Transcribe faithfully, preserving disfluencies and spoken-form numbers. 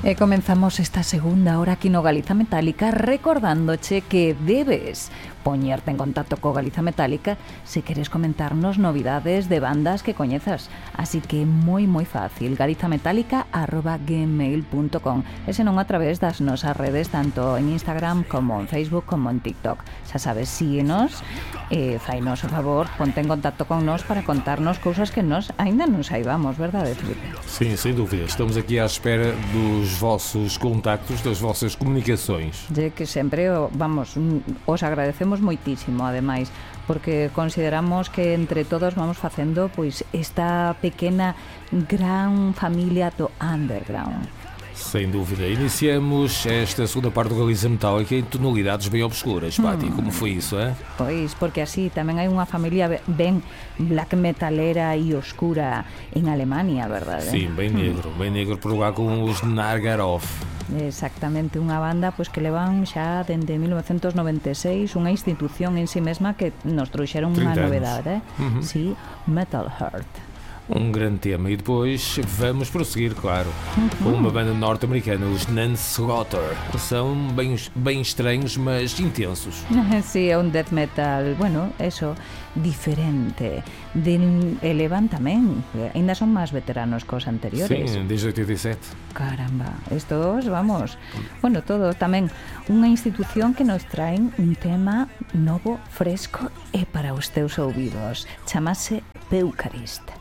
E comenzamos esta segunda hora aquí no Galiza Metálica recordándoche que debes poñerte en contacto co Galiza Metálica se queres comentarnos novidades de bandas que coñezas. Así que moi moi fácil, galizametálica arroba gmail punto com, e senón a través das nosas redes tanto en Instagram como en Facebook como en TikTok. Xa sabes, síguenos e fainos o favor, ponte en contacto con nós para contarnos cousas que nós aínda non saibamos, verdade, Filipe? Sim, sem dúvida. Estamos aqui à espera dos vossos contactos, das vossas comunicações. De que sempre, vamos, os agradecemos moitísimo, ademais, porque consideramos que entre todos vamos facendo pois esta pequena gran familia do underground. Sem dúvida. Iniciamos esta segunda parte do Galiza Metálica em tonalidades bem obscuras, Pati. Como foi isso, é? Pois, porque así tamén hai unha familia ben black metalera e oscura en Alemania, verdade? Sim, bem negro, bem negro por lugar com os Nargarov. Exactamente, unha banda pois que levan xa dende mil novecentos noventa e seis unha institución en si mesma que nos trouxeron unha novedade, eh? Uhum. Sí, Metal Heart. Um grande tema. E depois vamos prosseguir, claro, com uma banda norte-americana, os Nance Slaughter. São bem, bem estranhos, mas intensos. Sí, é un death metal, bueno, eso, diferente. De, elevan tamén, ainda son máis veteranos cos anteriores. Sim, desde oitenta e sete. Caramba, estos, vamos, bueno, todos tamén unha institución que nos traen un tema novo, fresco e para os teus ouvidos. Chamase Peucarist.